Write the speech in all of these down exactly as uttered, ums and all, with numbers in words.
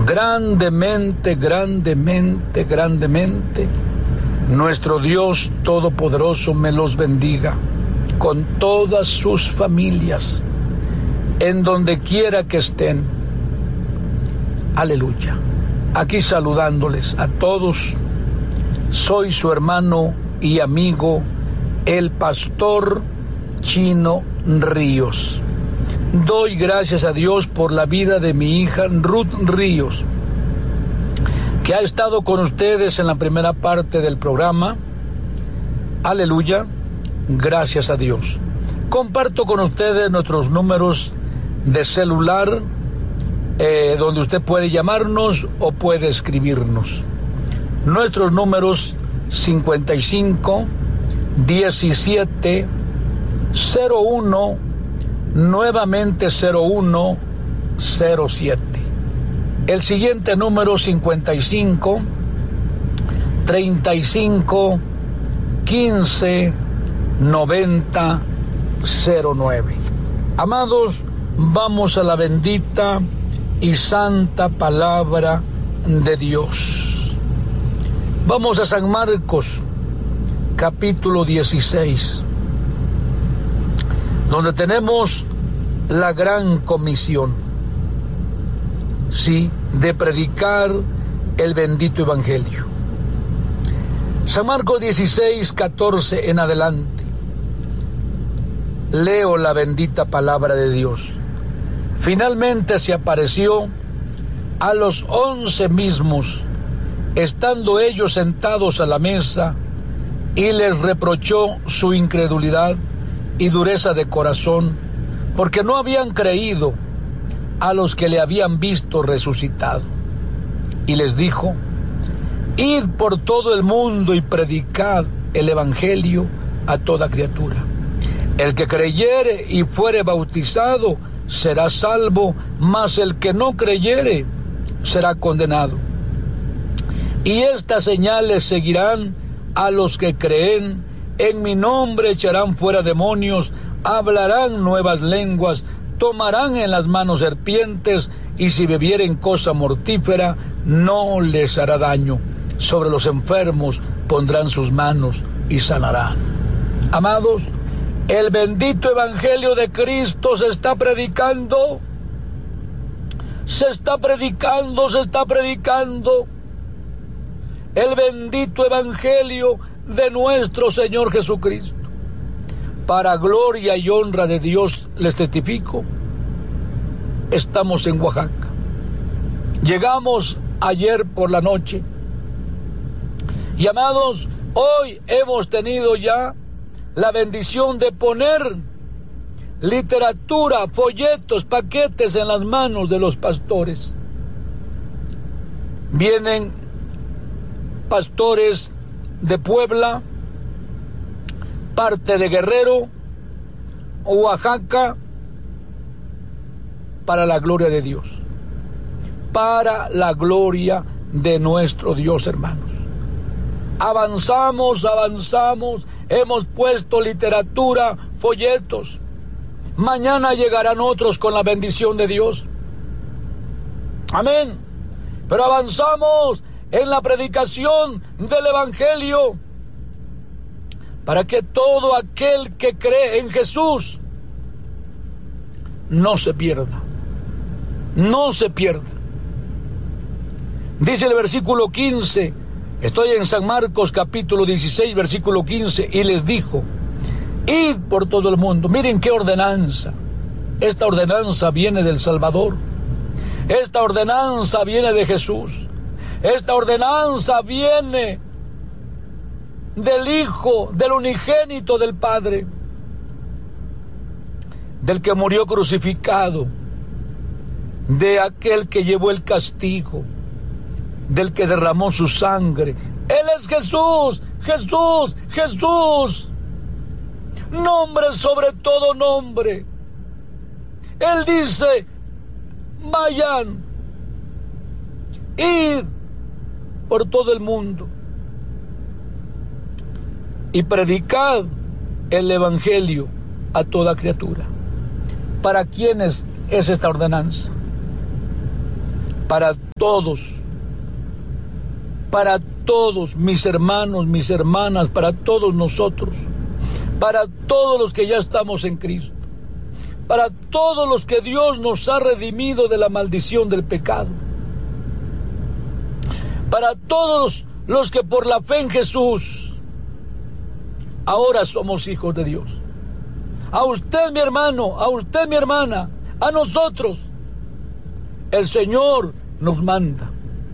Grandemente, grandemente, grandemente, nuestro Dios Todopoderoso me los bendiga con todas sus familias, en donde quiera que estén. Aleluya. Aquí saludándoles a todos, soy su hermano y amigo, el pastor Chino Ríos. Doy gracias a Dios por la vida de mi hija Ruth Ríos, que ha estado con ustedes en la primera parte del programa. Aleluya, gracias a Dios. Comparto con ustedes nuestros números de celular, eh, donde usted puede llamarnos o puede escribirnos. Nuestros números cincuenta y cinco, diecisiete, cero uno, nuevamente cero uno, cero siete. El siguiente número cincuenta y cinco, treinta y cinco, quince, noventa, cero nueve. Amados, vamos a la bendita y santa palabra de Dios. Vamos a San Marcos, capítulo dieciséis, donde tenemos la gran comisión, sí, de predicar el bendito evangelio. San Marcos dieciséis, catorce en adelante. Leo la bendita palabra de Dios. Finalmente se apareció a los once mismos, estando ellos sentados a la mesa, y les reprochó su incredulidad y dureza de corazón, porque no habían creído a los que le habían visto resucitado. Y les dijo: id por todo el mundo y predicad el evangelio a toda criatura. El que creyere y fuere bautizado será salvo, mas el que no creyere será condenado. Y estas señales seguirán a los que creen: en mi nombre echarán fuera demonios, hablarán nuevas lenguas, tomarán en las manos serpientes, y si bebieren cosa mortífera no les hará daño. Sobre los enfermos pondrán sus manos y sanarán. Amados, el bendito evangelio de Cristo se está predicando, se está predicando, se está predicando. El bendito evangelio de nuestro Señor Jesucristo. Para gloria y honra de Dios les testifico, estamos en Oaxaca. Llegamos ayer por la noche. Y amados, hoy hemos tenido ya la bendición de poner literatura, folletos, paquetes en las manos de los pastores. Vienen pastores de Puebla, parte de Guerrero, Oaxaca, para la gloria de Dios, para la gloria de nuestro Dios, hermanos. Avanzamos, avanzamos, hemos puesto literatura, folletos. Mañana llegarán otros con la bendición de Dios. Amén. Pero avanzamos en la predicación del evangelio, para que todo aquel que cree en Jesús no se pierda, no se pierda. Dice el versículo quince, estoy en San Marcos capítulo dieciséis, versículo quince, y les dijo: id por todo el mundo. Miren qué ordenanza. Esta ordenanza viene del Salvador. Esta ordenanza viene de Jesús. Esta ordenanza viene del Hijo, del unigénito del Padre, del que murió crucificado, de aquel que llevó el castigo, del que derramó su sangre. Él es Jesús, Jesús, Jesús. Nombre sobre todo nombre. Él dice: vayan, id por todo el mundo y predicad el evangelio a toda criatura. ¿Para quiénes es esta ordenanza? Para todos, para todos mis hermanos, mis hermanas, para todos nosotros, para todos los que ya estamos en Cristo, para todos los que Dios nos ha redimido de la maldición del pecado, para todos los que por la fe en Jesús ahora somos hijos de Dios. A usted, mi hermano, a usted, mi hermana, a nosotros, el Señor nos manda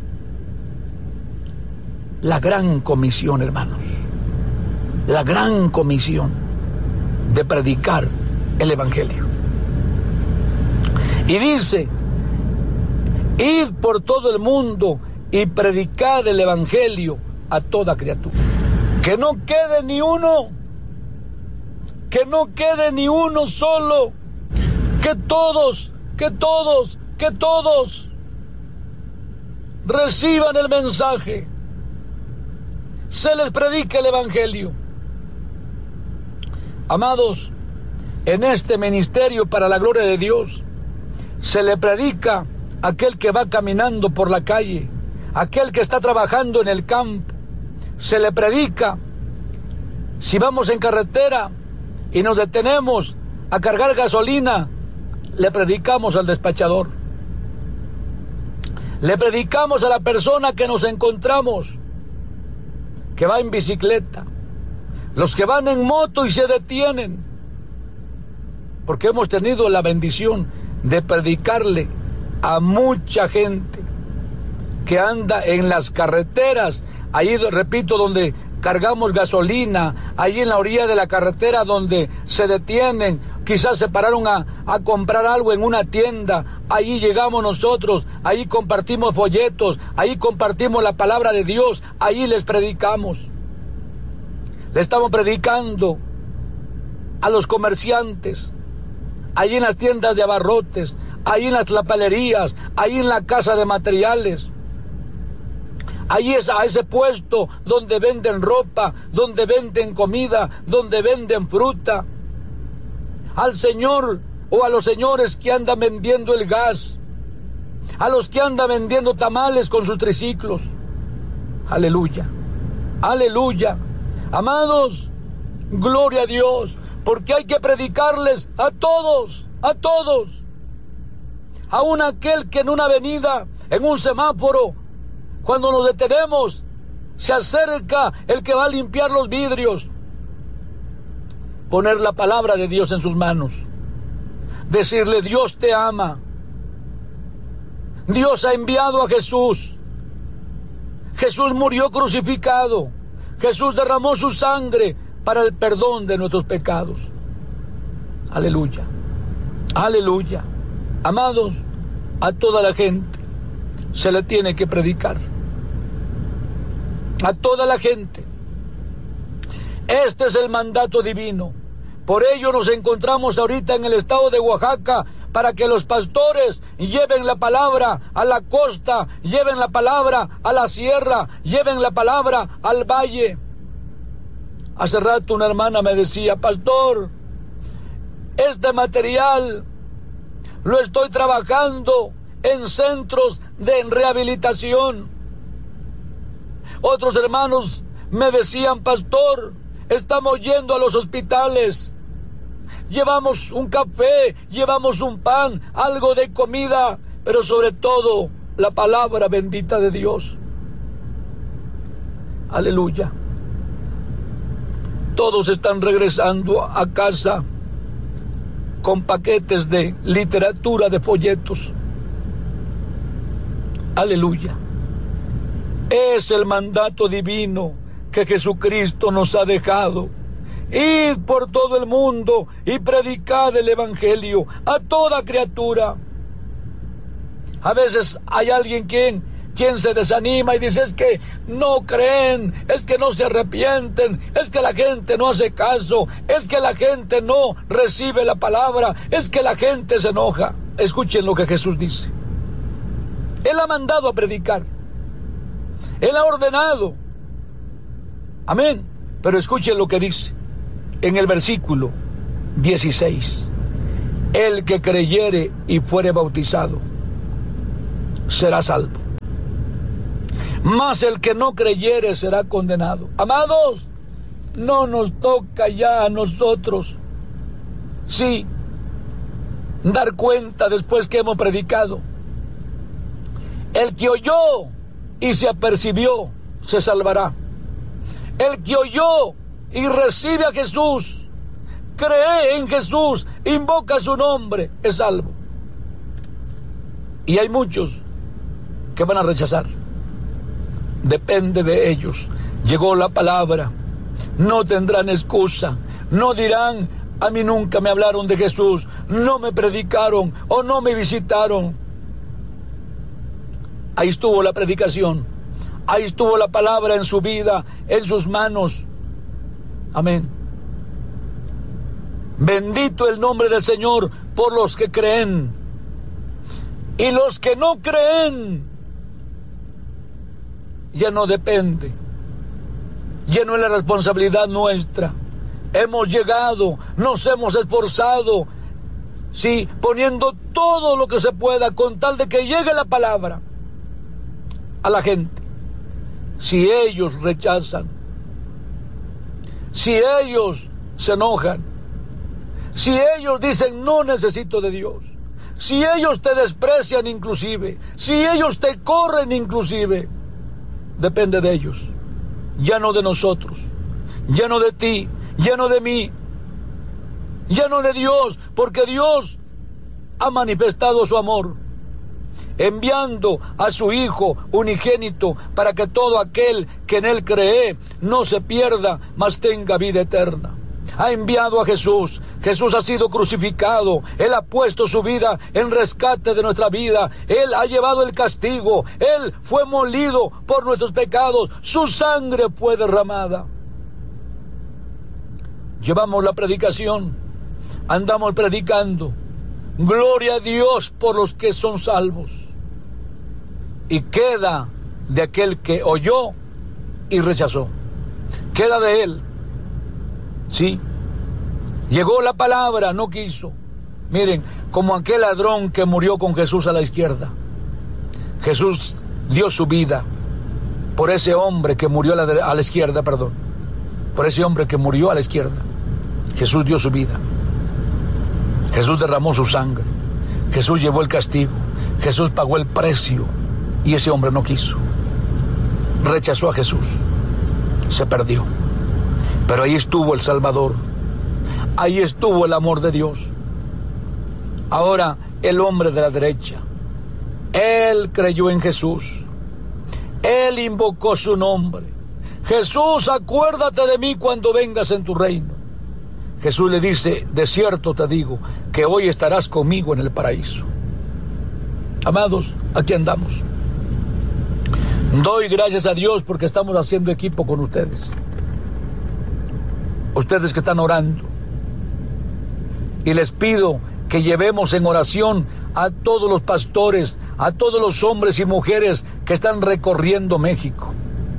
la gran comisión, hermanos, la gran comisión de predicar el Evangelio. Y dice, id por todo el mundo y predicad el Evangelio a toda criatura. Que no quede ni uno, que no quede ni uno solo, que todos, que todos, que todos reciban el mensaje, se les predique el Evangelio. Amados, en este ministerio para la gloria de Dios, se le predica a aquel que va caminando por la calle, aquel que está trabajando en el campo, se le predica si vamos en carretera y nos detenemos a cargar gasolina, le predicamos al despachador, le predicamos a la persona que nos encontramos, que va en bicicleta, los que van en moto y se detienen, porque hemos tenido la bendición de predicarle a mucha gente que anda en las carreteras, ahí repito, donde cargamos gasolina, ahí en la orilla de la carretera donde se detienen, quizás se pararon a, a comprar algo en una tienda, ahí llegamos nosotros, ahí compartimos folletos, ahí compartimos la palabra de Dios, ahí les predicamos. Le estamos predicando a los comerciantes, ahí en las tiendas de abarrotes, ahí en las papelerías, ahí en la casa de materiales. Ahí es a ese puesto donde venden ropa, donde venden comida, donde venden fruta. Al señor o a los señores que andan vendiendo el gas, a los que andan vendiendo tamales con sus triciclos. Aleluya, aleluya. Amados, gloria a Dios, porque hay que predicarles a todos, a todos. Aún aquel que en una avenida, en un semáforo, cuando nos detenemos, se acerca el que va a limpiar los vidrios. Poner la palabra de Dios en sus manos. Decirle, Dios te ama. Dios ha enviado a Jesús. Jesús murió crucificado. Jesús derramó su sangre para el perdón de nuestros pecados. Aleluya. Aleluya. Amados, a toda la gente se le tiene que predicar. A toda la gente. Este es el mandato divino. Por ello nos encontramos ahorita en el estado de Oaxaca, para que los pastores lleven la palabra a la costa, lleven la palabra a la sierra, lleven la palabra al valle. Hace rato una hermana me decía, pastor, este material lo estoy trabajando en centros de rehabilitación. Otros hermanos me decían, pastor, estamos yendo a los hospitales, llevamos un café, llevamos un pan, algo de comida, pero sobre todo la palabra bendita de Dios. Aleluya. Todos están regresando a casa con paquetes de literatura, de folletos. Aleluya. Es el mandato divino que Jesucristo nos ha dejado. Id por todo el mundo y predicad el Evangelio a toda criatura. A veces hay alguien quien, quien se desanima y dice, es que no creen, es que no se arrepienten, es que la gente no hace caso, es que la gente no recibe la palabra, es que la gente se enoja. Escuchen lo que Jesús dice. Él ha mandado a predicar. Él ha ordenado. Amén. Pero escuchen lo que dice en el versículo dieciséis. El que creyere y fuere bautizado será salvo. mas el que no creyere será condenado. Amados, no nos toca ya a nosotros, sí, dar cuenta después que hemos predicado. El que oyó y se apercibió, se salvará. El que oyó y recibe a Jesús, cree en Jesús, invoca su nombre, es salvo. Y hay muchos que van a rechazar. Depende de ellos. Llegó la palabra, no tendrán excusa, no dirán: a mí nunca me hablaron de Jesús, no me predicaron o no me visitaron. Ahí estuvo la predicación, ahí estuvo la palabra en su vida, en sus manos. Amén. Bendito el nombre del Señor por los que creen. Y los que no creen, ya no depende, ya no es la responsabilidad nuestra. Hemos llegado, nos hemos esforzado, sí, poniendo todo lo que se pueda con tal de que llegue la palabra a la gente. Si ellos rechazan, si ellos se enojan, si ellos dicen: no necesito de Dios, si ellos te desprecian inclusive, si ellos te corren inclusive, depende de ellos, ya no de nosotros, ya no de ti, ya no de mí, ya no de Dios, porque Dios ha manifestado su amor, enviando a su Hijo unigénito para que todo aquel que en Él cree no se pierda, mas tenga vida eterna. Ha enviado a Jesús. Jesús ha sido crucificado. Él ha puesto su vida en rescate de nuestra vida. Él ha llevado el castigo. Él fue molido por nuestros pecados. Su sangre fue derramada. Llevamos la predicación. Andamos predicando. Gloria a Dios por los que son salvos. Y queda de aquel que oyó y rechazó. Queda de él. Sí. Llegó la palabra, no quiso. Miren, como aquel ladrón que murió con Jesús a la izquierda. Jesús dio su vida por ese hombre que murió a la, a la izquierda, perdón. Por ese hombre que murió a la izquierda. Jesús dio su vida. Jesús derramó su sangre. Jesús llevó el castigo. Jesús pagó el precio. Y ese hombre no quiso. Rechazó a Jesús. Se perdió. Pero ahí estuvo el Salvador. Ahí estuvo el amor de Dios. Ahora, el hombre de la derecha, él creyó en Jesús. Él invocó su nombre. Jesús, acuérdate de mí cuando vengas en tu reino. Jesús le dice: de cierto te digo, que hoy estarás conmigo en el paraíso. Amados, aquí andamos. Doy gracias a Dios porque estamos haciendo equipo con ustedes. Ustedes que están orando. Y les pido que llevemos en oración a todos los pastores, a todos los hombres y mujeres que están recorriendo México.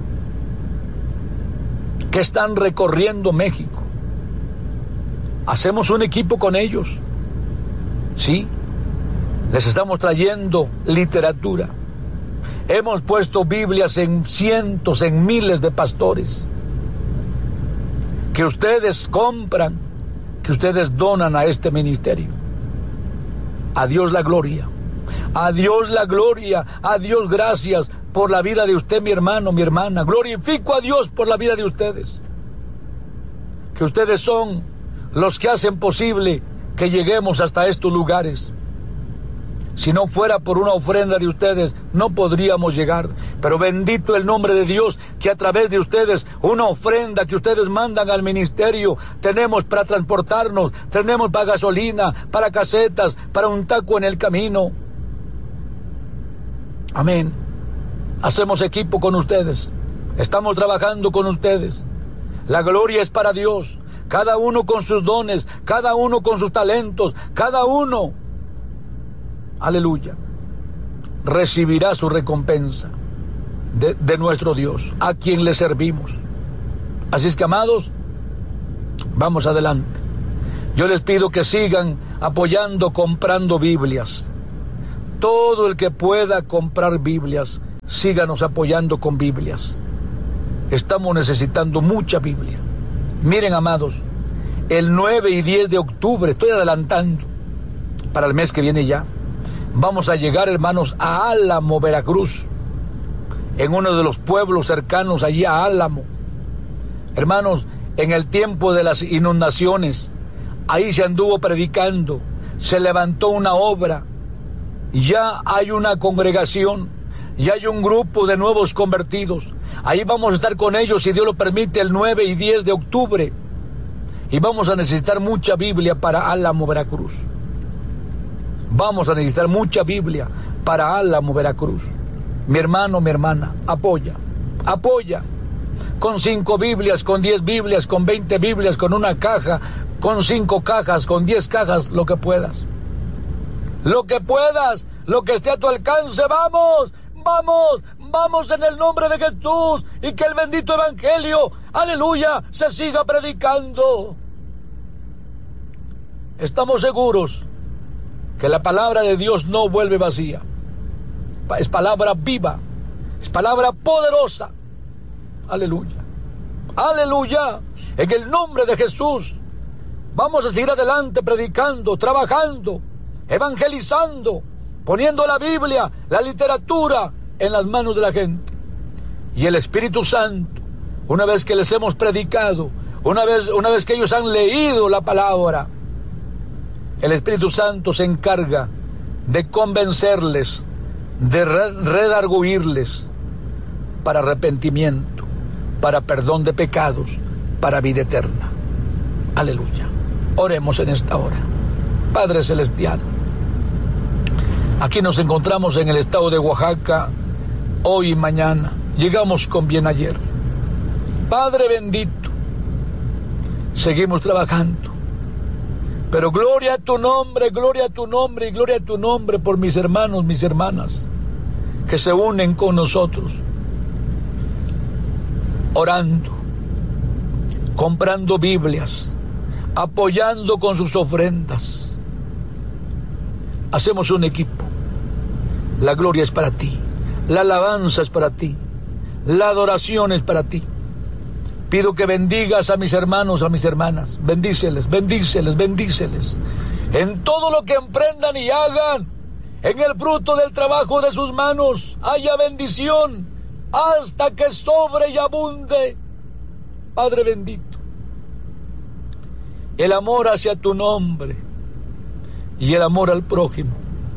Que están recorriendo México. Hacemos un equipo con ellos. Sí. Les estamos trayendo literatura. Hemos puesto Biblias en cientos, en miles de pastores. Que ustedes compran, que ustedes donan a este ministerio. A Dios la gloria. A Dios la gloria. A Dios gracias por la vida de usted, mi hermano, mi hermana. Glorifico a Dios por la vida de ustedes. Que ustedes son los que hacen posible que lleguemos hasta estos lugares. Si no fuera por una ofrenda de ustedes, no podríamos llegar. Pero bendito el nombre de Dios, que a través de ustedes, una ofrenda que ustedes mandan al ministerio, tenemos para transportarnos, tenemos para gasolina, para casetas, para un taco en el camino. Amén. Hacemos equipo con ustedes. Estamos trabajando con ustedes. La gloria es para Dios. Cada uno con sus dones, cada uno con sus talentos, cada uno, aleluya, recibirá su recompensa de, de nuestro Dios, a quien le servimos. Así es que, amados, vamos adelante. Yo les pido que sigan apoyando, comprando Biblias. Todo el que pueda comprar Biblias, síganos apoyando con Biblias. Estamos necesitando mucha Biblia. Miren, amados, el nueve y diez de octubre, estoy adelantando, para el mes que viene ya, vamos a llegar, hermanos, a Álamo, Veracruz, en uno de los pueblos cercanos allí a Álamo. Hermanos, en el tiempo de las inundaciones, ahí se anduvo predicando, se levantó una obra, ya hay una congregación, ya hay un grupo de nuevos convertidos. Ahí vamos a estar con ellos, si Dios lo permite, el nueve y diez de octubre. Y vamos a necesitar mucha Biblia para Álamo, Veracruz. Vamos a necesitar mucha Biblia para Álamo, Veracruz. Mi hermano, mi hermana, apoya, apoya. Con cinco Biblias, con diez Biblias, con veinte Biblias, con una caja, con cinco cajas, con diez cajas, lo que puedas. Lo que puedas, lo que esté a tu alcance, vamos, vamos, vamos en el nombre de Jesús, y que el bendito evangelio, aleluya, se siga predicando. Estamos seguros que la palabra de Dios no vuelve vacía. Es palabra viva, es palabra poderosa. Aleluya, aleluya, en el nombre de Jesús. Vamos a seguir adelante predicando, trabajando, evangelizando, poniendo la Biblia, la literatura en las manos de la gente. Y el Espíritu Santo, una vez que les hemos predicado, una vez, una vez que ellos han leído la palabra, el Espíritu Santo se encarga de convencerles, de redarguirles para arrepentimiento, para perdón de pecados, para vida eterna. Aleluya. Oremos en esta hora. Padre Celestial, aquí nos encontramos en el estado de Oaxaca, hoy y mañana. Llegamos con bien ayer. Padre bendito, seguimos trabajando. Pero gloria a tu nombre, gloria a tu nombre y gloria a tu nombre por mis hermanos, mis hermanas, que se unen con nosotros, orando, comprando Biblias, apoyando con sus ofrendas. Hacemos un equipo. La gloria es para ti, la alabanza es para ti, la adoración es para ti. Pido que bendigas a mis hermanos, a mis hermanas. Bendíceles, bendíceles, bendíceles. En todo lo que emprendan y hagan, en el fruto del trabajo de sus manos, haya bendición hasta que sobre y abunde. Padre bendito, el amor hacia tu nombre y el amor al prójimo.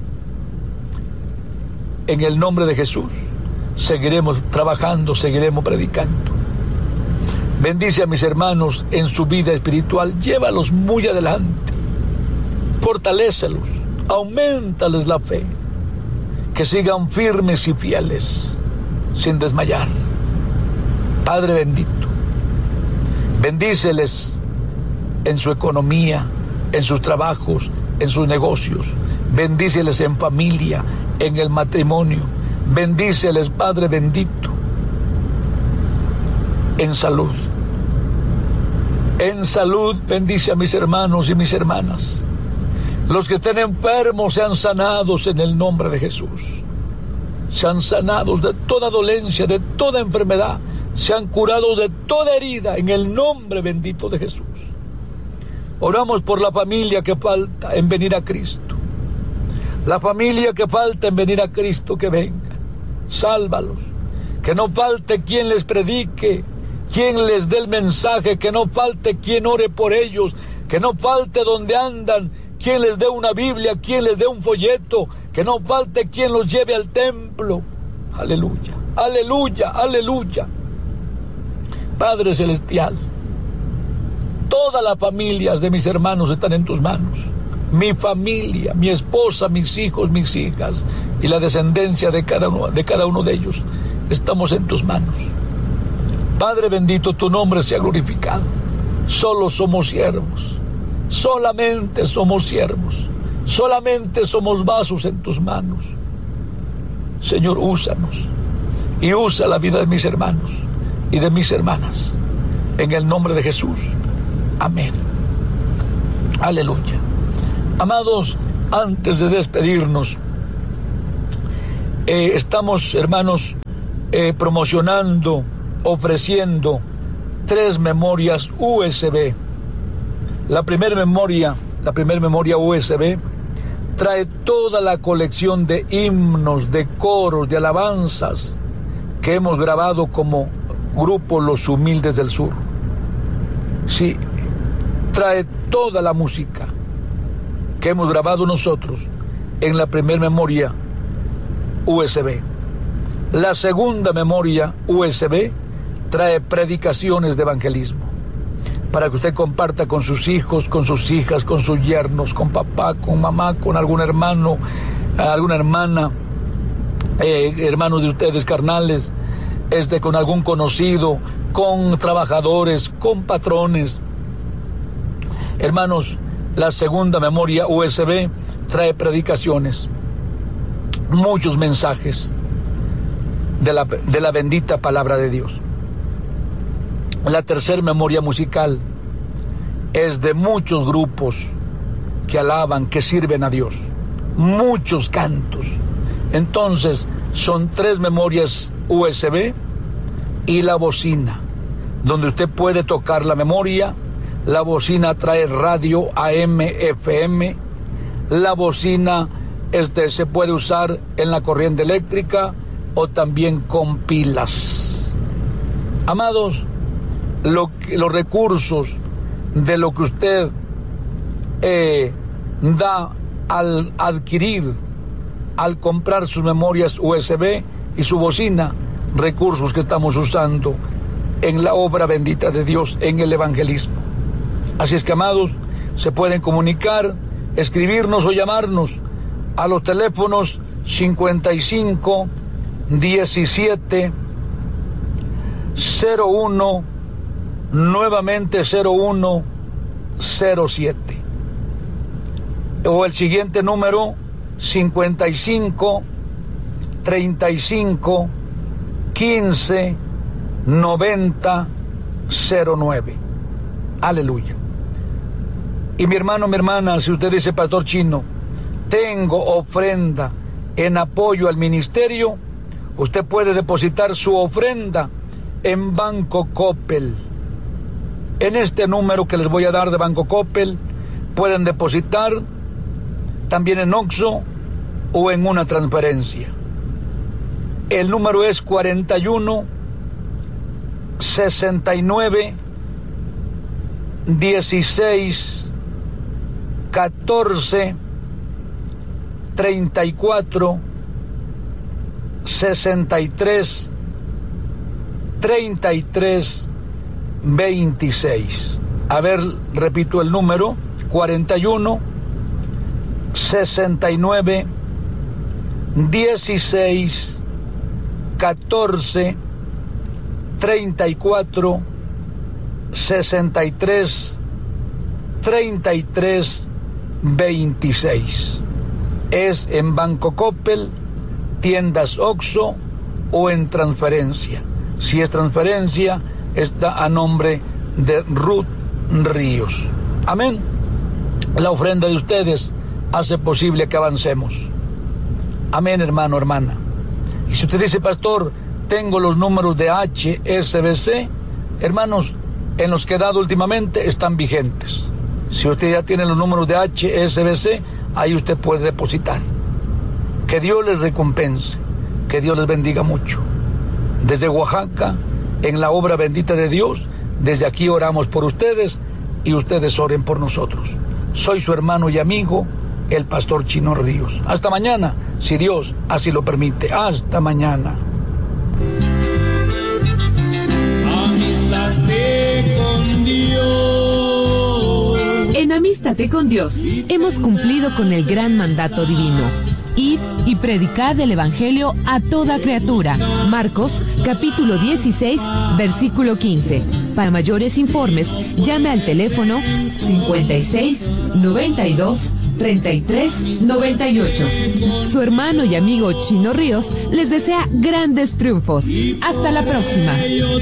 En el nombre de Jesús, seguiremos trabajando, seguiremos predicando. Bendice a mis hermanos en su vida espiritual, llévalos muy adelante, fortalécelos, auméntales la fe, que sigan firmes y fieles, sin desmayar. Padre bendito, bendíceles en su economía, en sus trabajos, en sus negocios, bendíceles en familia, en el matrimonio, bendíceles, Padre bendito, en salud. En salud, bendice a mis hermanos y mis hermanas. Los que estén enfermos sean sanados en el nombre de Jesús. Sean sanados de toda dolencia, de toda enfermedad. Sean curados de toda herida en el nombre bendito de Jesús. Oramos por la familia que falta en venir a Cristo. La familia que falta en venir a Cristo, que venga. Sálvalos. Que no falte quien les predique, quien les dé el mensaje, que no falte quien ore por ellos, que no falte donde andan, quien les dé una Biblia, quien les dé un folleto, que no falte quien los lleve al templo. Aleluya, aleluya, aleluya. Padre Celestial, todas las familias de mis hermanos están en tus manos. Mi familia, mi esposa, mis hijos, mis hijas y la descendencia de cada uno de, cada uno de ellos, estamos en tus manos. Padre bendito, tu nombre sea glorificado. Solo somos siervos, solamente somos siervos, solamente somos vasos en tus manos. Señor, úsanos y usa la vida de mis hermanos y de mis hermanas. En el nombre de Jesús. Amén. Aleluya. Amados, antes de despedirnos, eh, estamos, hermanos, eh, promocionando, ofreciendo tres memorias U S B. La primera memoria, la primera memoria U S B trae toda la colección de himnos, de coros, de alabanzas que hemos grabado como grupo Los Humildes del Sur. Sí, trae toda la música que hemos grabado nosotros en la primera memoria U S B. La segunda memoria U S B trae predicaciones de evangelismo para que usted comparta con sus hijos, con sus hijas, con sus yernos, con papá, con mamá, con algún hermano, alguna hermana, eh, hermanos de ustedes carnales, este, con algún conocido, con trabajadores, con patrones. Hermanos, la segunda memoria U S B trae predicaciones, muchos mensajes de la, de la bendita palabra de Dios. La tercera memoria musical es de muchos grupos que alaban, que sirven a Dios, muchos cantos. Entonces, son tres memorias U S B y la bocina, donde usted puede tocar la memoria. La bocina trae radio A M, F M. La bocina este, se puede usar en la corriente eléctrica o también con pilas. Amados, lo, los recursos de lo que usted eh, da al adquirir, al comprar sus memorias U S B y su bocina, recursos que estamos usando en la obra bendita de Dios, en el evangelismo. Así es que, amados, se pueden comunicar, escribirnos o llamarnos a los teléfonos cincuenta y cinco, diecisiete, cero uno, nuevamente cero uno, cero siete. O el siguiente número, cincuenta y cinco, treinta y cinco, quince, noventa, cero nueve. Aleluya. Y mi hermano, mi hermana, si usted dice, Pastor Chino, tengo ofrenda en apoyo al ministerio, usted puede depositar su ofrenda en Banco Coppel. En este número que les voy a dar de Banco Coppel, pueden depositar también en Oxxo o en una transferencia. El número es cuarenta y uno, sesenta y nueve, dieciséis, catorce, treinta y cuatro, sesenta y tres, treinta y tres, veintiséis. A ver, repito el número, cuarenta y uno, sesenta y nueve, dieciséis, catorce, treinta y cuatro, sesenta y tres, treinta y tres, veintiséis. Es en Banco Coppel, tiendas Oxxo o en transferencia. Si es transferencia, está a nombre de Ruth Ríos. Amén. La ofrenda de ustedes hace posible que avancemos. Amén, hermano, hermana. Y si usted dice, Pastor, tengo los números de H S B C, hermanos, en los que he dado últimamente están vigentes. Si usted ya tiene los números de H S B C, ahí usted puede depositar. Que Dios les recompense, que Dios les bendiga mucho. Desde Oaxaca, en la obra bendita de Dios, desde aquí oramos por ustedes y ustedes oren por nosotros. Soy su hermano y amigo, el Pastor Chino Ríos. Hasta mañana, si Dios así lo permite. Hasta mañana. Amístate con Dios. En Amístate con Dios hemos cumplido con el gran mandato divino. Id y predicad el Evangelio a toda criatura. Marcos, capítulo dieciséis, versículo quince. Para mayores informes, llame al teléfono cincuenta y seis, noventa y dos, treinta y tres, noventa y ocho. Su hermano y amigo Chino Ríos les desea grandes triunfos. Hasta la próxima.